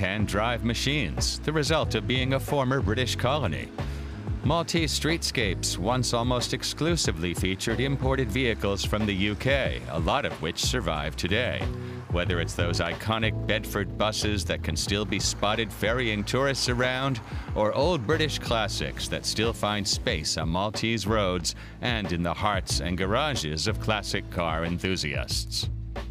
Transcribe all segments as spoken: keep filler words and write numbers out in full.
right-hand drive machines, the result of being a former British colony. Maltese streetscapes once almost exclusively featured imported vehicles from the U K, a lot of which survive today. Whether it's those iconic Bedford buses that can still be spotted ferrying tourists around, or old British classics that still find space on Maltese roads and in the hearts and garages of classic car enthusiasts.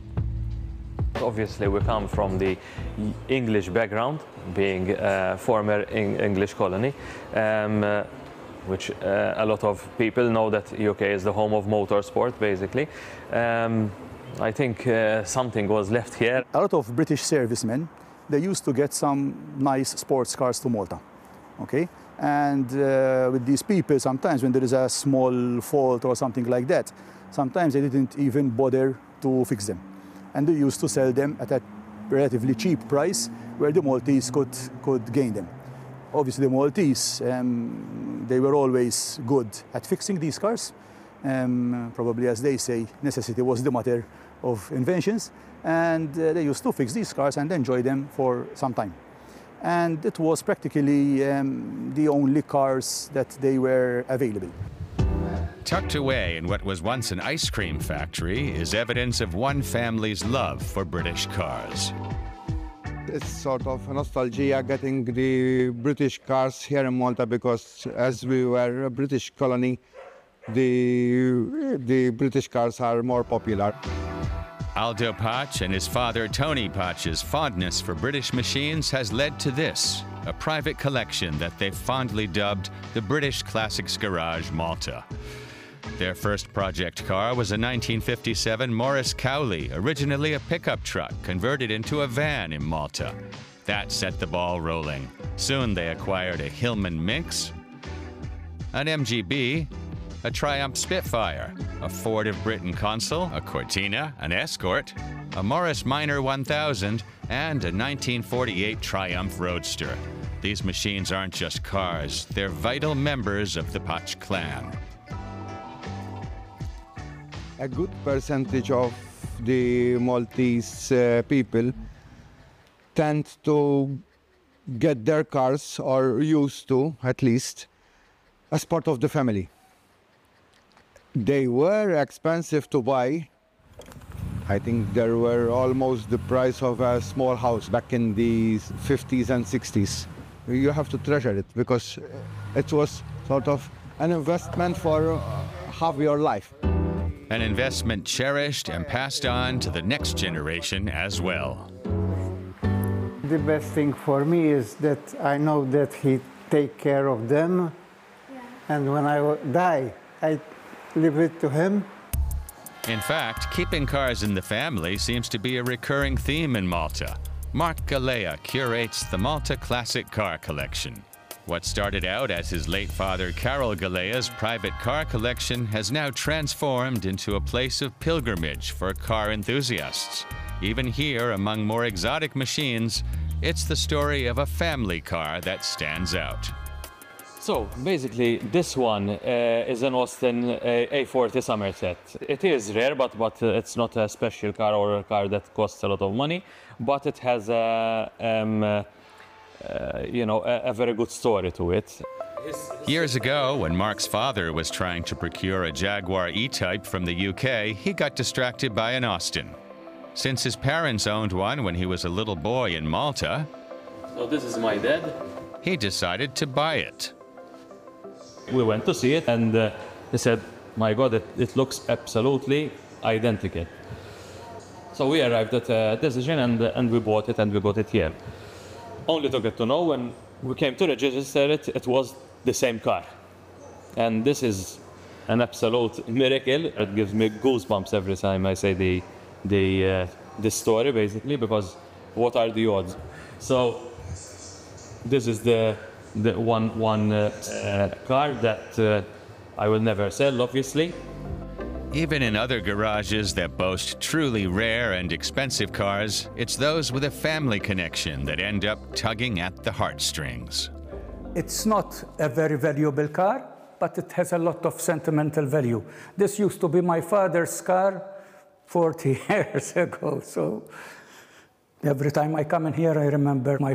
Obviously, we come from the English background, being a former English colony, um, uh, which uh, a lot of people know that U K is the home of motorsport, basically. Um, I think uh, something was left here. A lot of British servicemen, they used to get some nice sports cars to Malta, okay? And uh, with these people, sometimes when there is a small fault or something like that, sometimes they didn't even bother to fix them. And they used to sell them at a relatively cheap price where the Maltese could, could gain them. Obviously, the Maltese, um, they were always good at fixing these cars. Um, probably, as they say, necessity was the mother of inventions, and uh, they used to fix these cars and enjoy them for some time. And it was practically um, the only cars that they were available. Tucked away in what was once an ice cream factory is evidence of one family's love for British cars. It's sort of a nostalgia getting the British cars here in Malta because as we were a British colony, the, the British cars are more popular. Aldo Patch and his father Tony Patch's fondness for British machines has led to this, a private collection that they've fondly dubbed the British Classics Garage Malta. Their first project car was a nineteen fifty-seven Morris Cowley, originally a pickup truck converted into a van in Malta. That set the ball rolling. Soon they acquired a Hillman Minx, an M G B, a Triumph Spitfire, a Ford of Britain Consul, a Cortina, an Escort, a Morris Minor one thousand, and a nineteen forty-eight Triumph Roadster. These machines aren't just cars, they're vital members of the Patch clan. A good percentage of the Maltese uh, people tend to get their cars, or used to at least, as part of the family. They were expensive to buy. I think they were almost the price of a small house back in the fifties and sixties. You have to treasure it because it was sort of an investment for half your life. An investment cherished and passed on to the next generation as well. The best thing for me is that I know that he take care of them, yeah. And when I die, I leave it to him. In fact, keeping cars in the family seems to be a recurring theme in Malta. Mark Galea curates the Malta Classic Car Collection. What started out as his late father Carol Galea's private car collection has now transformed into a place of pilgrimage for car enthusiasts. Even here, among more exotic machines, it's the story of a family car that stands out. So, basically, this one uh, is an Austin uh, A forty Somerset. It is rare, but, but uh, it's not a special car or a car that costs a lot of money, but it has a, um, uh, uh, you know, a, a very good story to it. Years ago, when Mark's father was trying to procure a Jaguar E-Type from the U K, he got distracted by an Austin. Since his parents owned one when he was a little boy in Malta, so this is my dad. He decided to buy it. We went to see it, and uh, he said, my God, it, it looks absolutely identical. So we arrived at a decision, and, uh, and we bought it, and we got it here. Only to get to know when we came to register it, it was the same car. And this is an absolute miracle. It gives me goosebumps every time I say the, the, uh, the story, basically, because what are the odds? So this is the the one one uh, uh, car that uh, I will never sell, obviously. Even in other garages that boast truly rare and expensive cars, it's those with a family connection that end up tugging at the heartstrings. It's not a very valuable car, but it has a lot of sentimental value. This used to be my father's car forty years ago, so every time I come in here, I remember my